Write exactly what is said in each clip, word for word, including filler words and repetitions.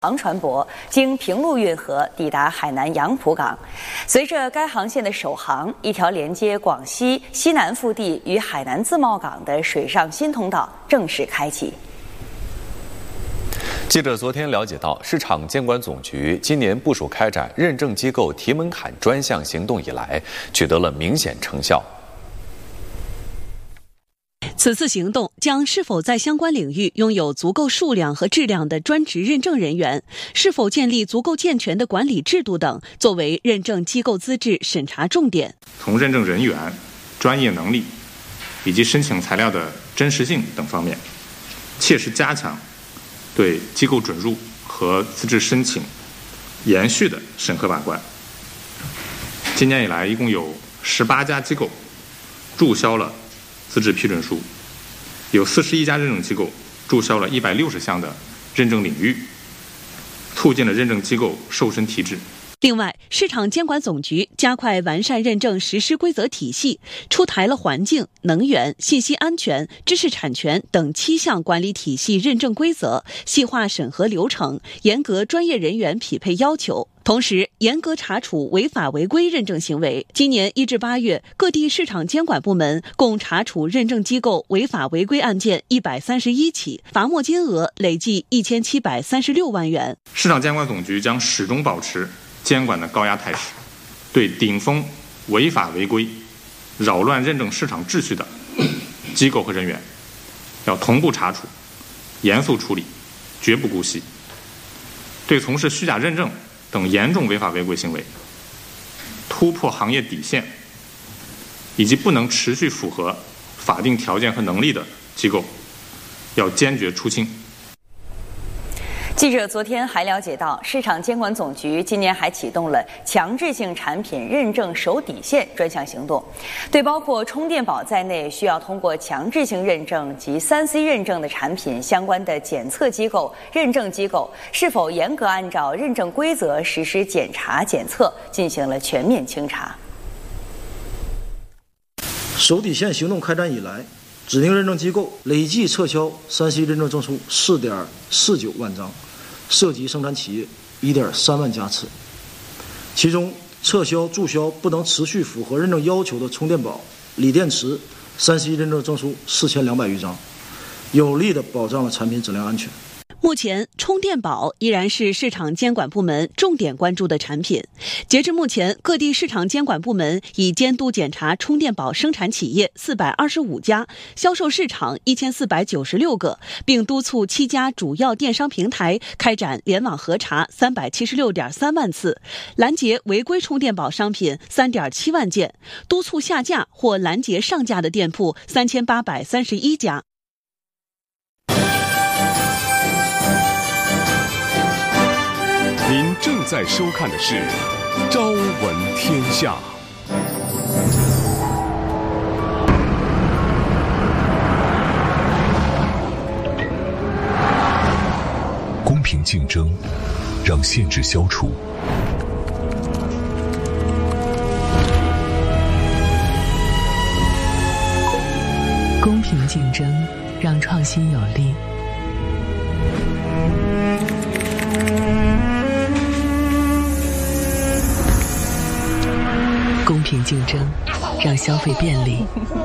航船舶经平陆运河抵达海南杨浦港。随着该航线的首航，一条连接广西西南腹地与海南自贸港的水上新通道正式开启。 记者昨天了解到，市场监管总局今年部署开展认证机构提门槛专项行动以来，取得了明显成效。 此次行动将是否在相关领域拥有足够数量和质量的专职认证人员，是否建立足够健全的管理制度等，作为认证机构资质审查重点。 从认证人员、专业能力以及申请材料的真实性等方面，切实加强对机构准入和资质申请延续的审核把关。今年以来，一共有十八家机构注销了资质批准书，有四十一家认证机构注销了一百六十项的认证领域，促进了认证机构瘦身提质。 另外，市场监管总局加快完善认证实施规则体系，出台了环境、能源、信息安全、知识产权等七项管理体系认证规则，细化审核流程，严格专业人员匹配要求。同时，严格查处违法违规认证行为。今年一至八月，各地市场监管部门共查处认证机构违法违规案件一百三十一起，罚没金额累计一千七百三十六万元。 市场监管总局将始终保持监管的高压态势，对顶风违法违规、扰乱认证市场秩序的机构和人员，要同步查处、严肃处理，绝不姑息。对从事虚假认证等严重违法违规行为、突破行业底线以及不能持续符合法定条件和能力的机构，要坚决出清。 记者昨天还了解到，市场监管总局今年还启动了强制性产品认证守底线专项行动，对包括充电宝在内需要通过强制性认证及 三 C 认证的产品相关的检测机构、认证机构是否严格按照认证规则实施检查检测，进行了全面清查。 守底线行动开展以来，指定认证机构累计撤销 三 C 认证证书 四点四九万张，涉及生产企业 一点三万家次。其中，撤销注销不能持续符合认证要求的充电宝、锂电池 三 C 认证证书四千两百余张，有力地保障了产品质量安全。 目前，充电宝依然是市场监管部门重点关注的产品。截至目前，各地市场监管部门已监督检查充电宝生产企业四百二十五家，销售市场一千四百九十六个，并督促七家主要电商平台开展联网核查三百七十六点三万次，拦截违规充电宝商品三点七万件，督促下架或拦截上架的店铺三千八百三十一家。 您正在收看的是《朝闻天下》。 公平竞争，让限制消除； 公平竞争，让创新有力。公平竞争，让消费便利。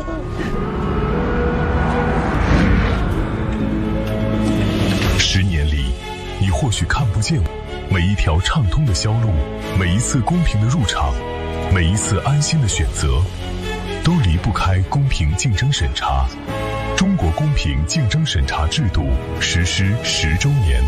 十年里，你或许看不见每一条畅通的销路，每一次公平的入场，每一次安心的选择，都离不开公平竞争审查。中国公平竞争审查制度实施十周年。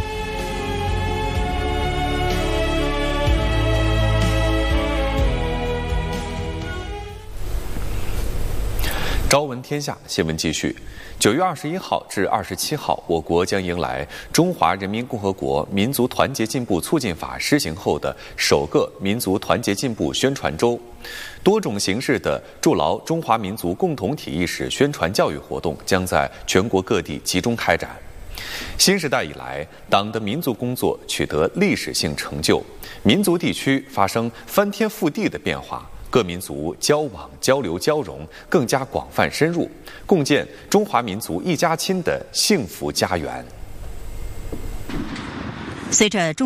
朝闻天下新闻继续。九月二十一号至二十七号，我国将迎来中华人民共和国民族团结进步促进法施行后的首个民族团结进步宣传周。多种形式的筑牢中华民族共同体意识宣传教育活动将在全国各地集中开展。新时代以来，党的民族工作取得历史性成就，民族地区发生翻天覆地的变化。各民族交往、交流、交融更加广泛深入，共建中华民族一家亲的幸福家园。 随着中